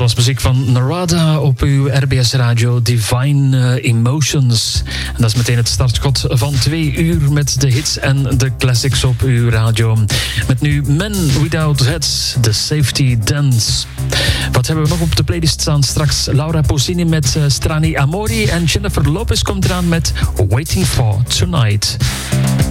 was muziek van Narada op uw RBS Radio, Divine Emotions. En dat is meteen het startschot van 2 uur met de hits en de classics op uw radio. Met nu Men Without Heads, The Safety Dance. Wat hebben we nog op de playlist staan? Straks Laura Pausini met Strani Amori en Jennifer Lopez komt eraan met Waiting for Tonight.